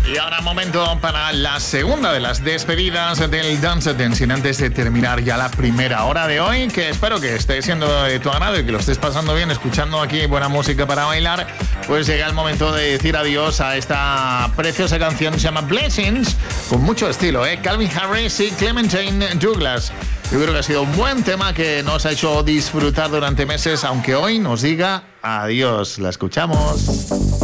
Y ahora momento para la segunda de las despedidas del Dance Dancing. Antes de terminar ya la primera hora de hoy, que espero que esté siendo de tu agrado y que lo estés pasando bien escuchando aquí buena música para bailar, pues llega el momento de decir adiós a esta preciosa canción. Se llama Blessings, con mucho estilo, Calvin Harris y Clementine Douglas. Yo creo que ha sido un buen tema que nos ha hecho disfrutar durante meses, aunque hoy nos diga adiós. La escuchamos.